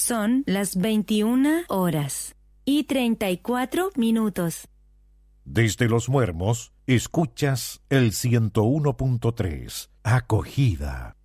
Son las 21:34. Desde Los Muermos, escuchas el 101.3, Acogida.